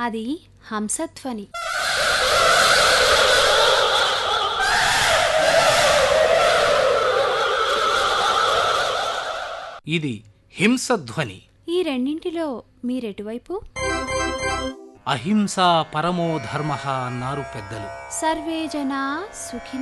అది హంసధ్వని. ఇది హింసధ్వని. ఈ రెండింటిలో మీరెటువైపు? అహింసా పరమో ధర్మః అన్నారు పెద్దలు. సర్వే జనా సుఖినో